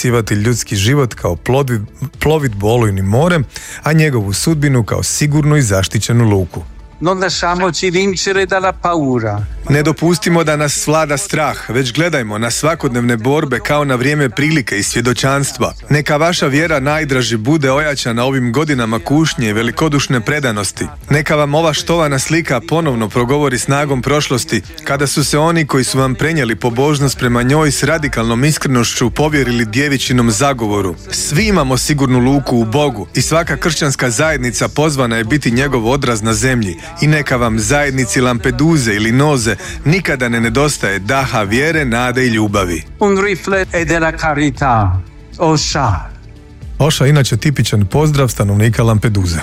opisivati ljudski život kao plovidbu olujnim morem, a njegovu sudbinu kao sigurnu i zaštićenu luku. Non lasciamoci vincere dalla paura. Ne dopustimo da nas vlada strah, već gledajmo na svakodnevne borbe kao na vrijeme prilike i svjedočanstva. Neka vaša vjera najdraži bude ojačana ovim godinama kušnje i velikodušne predanosti. Neka vam ova štovana slika ponovno progovori snagom prošlosti, kada su se oni koji su vam prenijeli pobožnost prema njoj s radikalnom iskrenošću povjerili djevičinom zagovoru. Svi imamo sigurnu luku u Bogu i svaka kršćanska zajednica pozvana je biti njegov odraz na zemlji. I neka vam zajednici Lampeduze ili Noze nikada ne nedostaje daha vjere, nade i ljubavi. Un rifle della carità. Osha. Osha inače tipičan pozdrav stanovnika Lampeduze.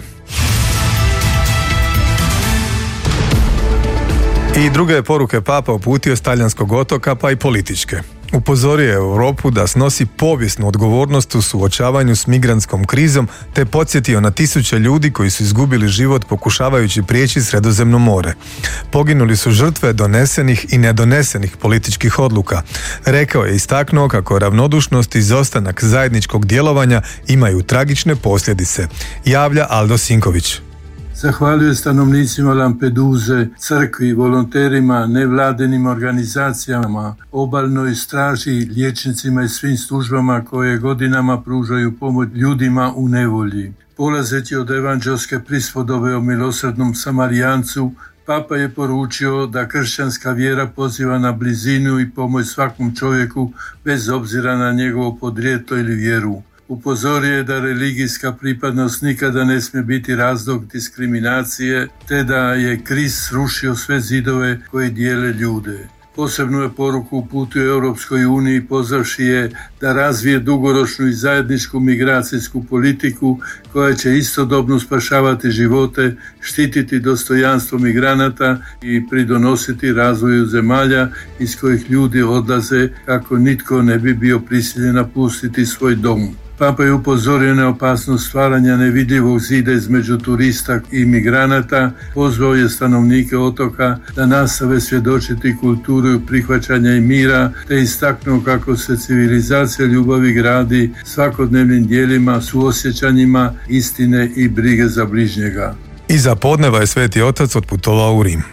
I druge je poruke Papa uputio s talijanskog otoka, pa i političke. Upozorio je Europu da snosi povijesnu odgovornost u suočavanju s migrantskom krizom, te podsjetio na tisuće ljudi koji su izgubili život pokušavajući prijeći Sredozemno more. Poginuli su žrtve donesenih i nedonesenih političkih odluka. Rekao je istaknuo kako ravnodušnost i izostanak zajedničkog djelovanja imaju tragične posljedice. Javlja Aldo Sinković. Zahvaljujem stanovnicima Lampeduze, crkvi, volonterima, nevladenim organizacijama, obalnoj straži, liječnicima i svim službama koje godinama pružaju pomoć ljudima u nevolji. Polazeći od evanđelske prispodobe o milosrdnom Samarijancu, Papa je poručio da kršćanska vjera poziva na blizinu i pomoć svakom čovjeku bez obzira na njegovo podrijetlo ili vjeru. Upozorio je da religijska pripadnost nikada ne smije biti razlog diskriminacije, te da je Krist srušio sve zidove koji dijele ljude. Posebnu je poruku uputio Europskoj uniji pozvavši je da razvije dugoročnu i zajedničku migracijsku politiku koja će istodobno spašavati živote, štititi dostojanstvo migranata i pridonositi razvoju zemalja iz kojih ljudi odlaze kako nitko ne bi bio prisiljen napustiti svoj dom. Papa je upozorio na opasnost stvaranja nevidljivog zida između turista i migranata, pozvao je stanovnike otoka da nastave svjedočiti kulturu prihvaćanja i mira, te istaknuo kako se civilizacija ljubavi gradi svakodnevnim djelima, suosjećanjima, istine i brige za bližnjega. Iza podneva je Sveti Otac otputovao u Rim.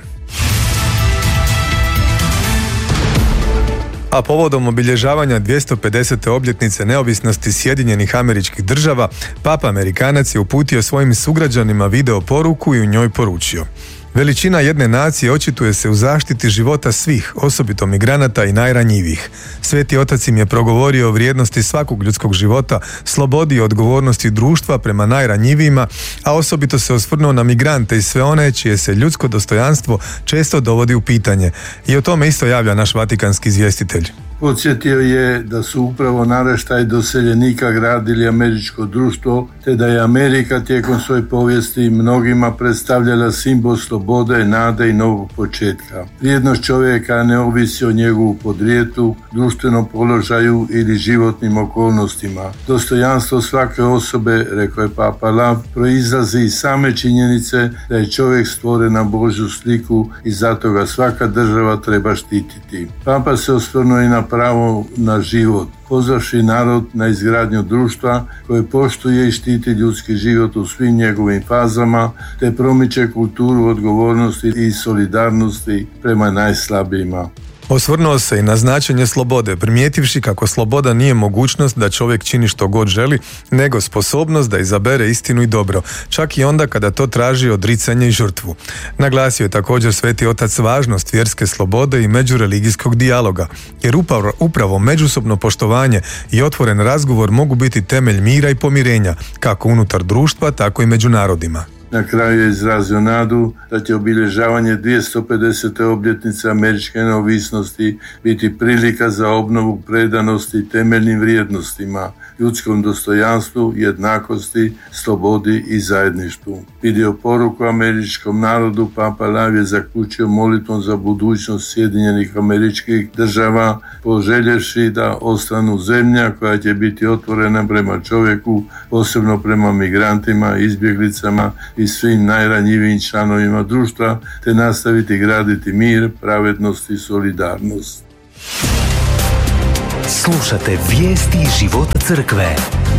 A povodom obilježavanja 250. obljetnice neovisnosti Sjedinjenih Američkih Država, Papa Amerikanac je uputio svojim sugrađanima video poruku i u njoj poručio: veličina jedne nacije očituje se u zaštiti života svih, osobito migranata i najranjivijih. Sveti Otac im je progovorio o vrijednosti svakog ljudskog života, slobodi i odgovornosti društva prema najranjivijima, a osobito se osvrnuo na migrante i sve one čije se ljudsko dostojanstvo često dovodi u pitanje. I o tome isto javlja naš vatikanski izvjestitelj. Podsjetio je da su upravo naraštaj doseljenika gradili američko društvo, te da je Amerika tijekom svoje povijesti mnogima predstavljala simbol slobode, nade i novog početka. Vrijednost čovjeka ne ovisi o njegovu podrijetlu, društvenom položaju ili životnim okolnostima. Dostojanstvo svake osobe, rekao je Papa Lav, proizlazi iz same činjenice da je čovjek stvoren na Božju sliku i zato ga svaka država treba štititi. Papa se osvrnuo i na pravo na život, pozvavši narod na izgradnju društva koje poštuje i štiti ljudski život u svim njegovim fazama, te promiče kulturu odgovornosti i solidarnosti prema najslabijima. Osvrnuo se i na značenje slobode, primijetivši kako sloboda nije mogućnost da čovjek čini što god želi, nego sposobnost da izabere istinu i dobro, čak i onda kada to traži odricanje i žrtvu. Naglasio je također Sveti Otac važnost vjerske slobode i međureligijskog dijaloga, jer upravo međusobno poštovanje i otvoren razgovor mogu biti temelj mira i pomirenja, kako unutar društva, tako i među narodima. Na kraju je izrazio nadu da će obilježavanje 250. obljetnice američke neovisnosti biti prilika za obnovu predanosti temeljnim vrijednostima, ljudskom dostojanstvu, jednakosti, slobodi i zajedništvu. Video poruku američkom narodu Papa Lav je zaključio molitvom za budućnost Sjedinjenih Američkih Država, poželjevši da ostanu zemlja koja će biti otvorena prema čovjeku, posebno prema migrantima, izbjeglicama i svim najranjivijim članovima društva, te nastaviti graditi mir, pravednost i solidarnost. Slušate vijesti života crkve.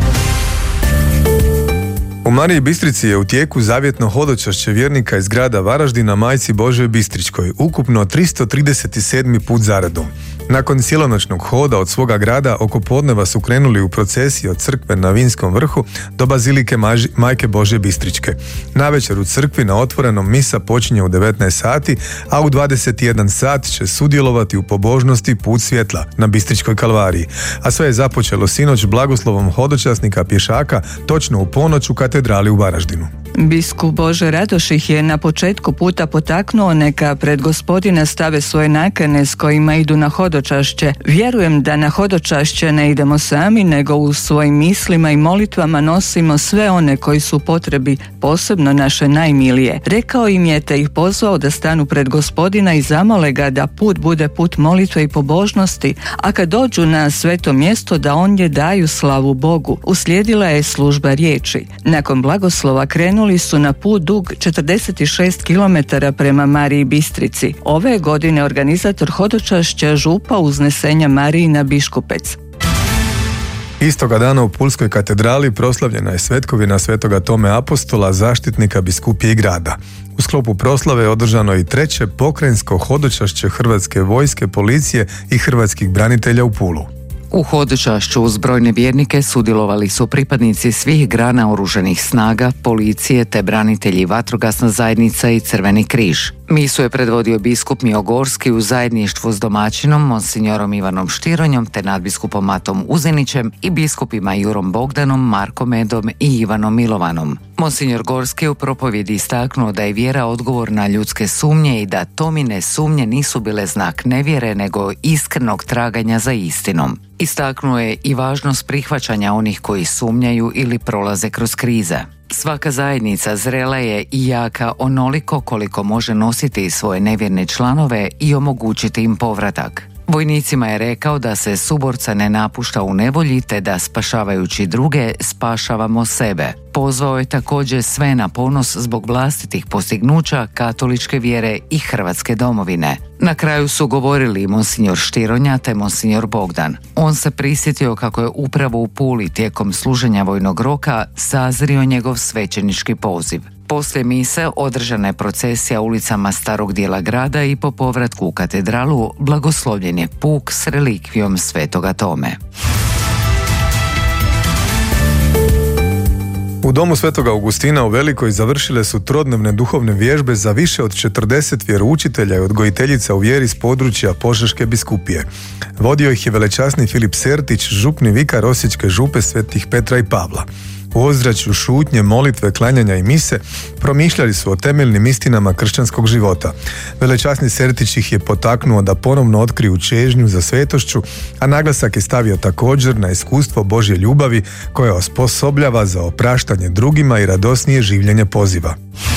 U Mariji Bistrici je u tijeku zavjetno hodočašće vjernika iz grada Varaždina Majci Božoj Bistričkoj, ukupno 337. put zaredom. Nakon cijelonoćnog hoda od svoga grada oko podneva su krenuli u procesiji od crkve na Vinskom vrhu do bazilike Majke Božje Bistričke. Navečer u crkvi na otvorenom misa počinje u 19 sati, a u 21 sat će sudjelovati u pobožnosti Put svjetla na Bistričkoj kalvariji. A sve je započelo sinoć blagoslovom hodočasnika pješaka točno u ponoć u katedrali u Varaždinu. Biskup Bože Radoš je na početku puta potaknuo neka pred Gospodina stave svoje nakane s kojima idu na hodočašće. Vjerujem da na hodočašće ne idemo sami, nego u svojim mislima i molitvama nosimo sve one koji su u potrebi, posebno naše najmilije. Rekao im je te ih pozvao da stanu pred Gospodina i zamole ga da put bude put molitve i pobožnosti, a kad dođu na sveto mjesto da ondje daju slavu Bogu. Uslijedila je služba riječi. Nakon blagoslova krenuli su na put dug 46 km prema Mariji Bistrici. Ove godine organizator hodočašća župa Uznesenja Marijina Biškupec. Istoga dana u Pulskoj katedrali proslavljena je svetkovina svetoga Tome Apostola, zaštitnika biskupije i grada. U sklopu proslave je održano i treće pokrajinsko hodočašće Hrvatske vojske, policije i hrvatskih branitelja u Pulu. U hodočašću uz brojne vjernike sudjelovali su pripadnici svih grana oružanih snaga, policije te branitelji, vatrogasna zajednica i Crveni križ. Misu je predvodio biskup Miogorski u zajedništvu s domaćinom monsignorom Ivanom Štironjom te nadbiskupom Matom Uzinićem i biskupima Jurom Bogdanom, Markom Edom i Ivanom Milovanom. Monsignor Gorski u propovjedi istaknuo da je vjera odgovor na ljudske sumnje i da Tomine sumnje nisu bile znak nevjere nego iskrenog traganja za istinom. Istaknuo je i važnost prihvaćanja onih koji sumnjaju ili prolaze kroz krize. Svaka zajednica zrela je i jaka onoliko koliko može nositi svoje nevjerne članove i omogućiti im povratak. Vojnicima je rekao da se suborca ne napušta u nevolji te da spašavajući druge spašavamo sebe. Pozvao je također sve na ponos zbog vlastitih postignuća katoličke vjere i Hrvatske domovine. Na kraju su govorili monsignor Štironja te monsignor Bogdan. On se prisjetio kako je upravo u Puli tijekom služenja vojnog roka sazrio njegov svećenički poziv. Poslije mise održana je procesija ulicama starog dijela grada i po povratku u katedralu blagoslovljen je puk s relikvijom svetoga Tome. U domu Svetoga Augustina u Velikoj završile su trodnevne duhovne vježbe za više od 40 vjeroučitelja i odgojiteljica u vjeri s područja Požeške biskupije. Vodio ih je velečasni Filip Sertić, župni vikar Osječke župe Svetih Petra i Pavla. U ozračju šutnje, molitve, klanjanja i mise promišljali su o temeljnim istinama kršćanskog života. Velečasni Sertić ih je potaknuo da ponovno otkriju čežnju za svetošću, a naglasak je stavio također na iskustvo Božje ljubavi koja osposobljava za opraštanje drugima i radosnije življenje poziva.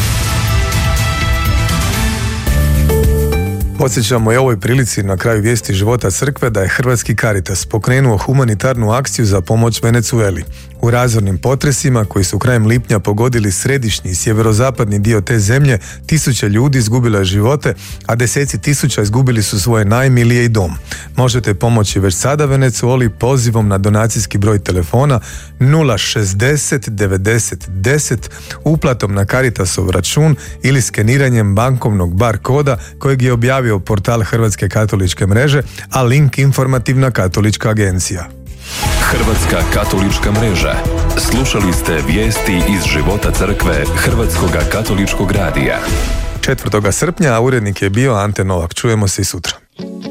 Podsjećamo i ovoj prilici na kraju vijesti života crkve da je Hrvatski Caritas pokrenuo humanitarnu akciju za pomoć Venezueli. U razornim potresima koji su krajem lipnja pogodili središnji i sjeverozapadni dio te zemlje, tisuće ljudi izgubilo je živote, a deseci tisuća izgubili su svoje najmilije i dom. Možete pomoći već sada Venezueli pozivom na donacijski broj telefona 060 90 10, uplatom na Caritasov račun ili skeniranjem bankovnog bar koda kojeg je objavio portal Hrvatske katoličke mreže, a link informativna katolička agencija. Hrvatska katolička mreža. Slušali ste vijesti iz života crkve Hrvatskoga katoličkog radija. 4. srpnja, a urednik je bio Ante Novak. Čujemo se i sutra.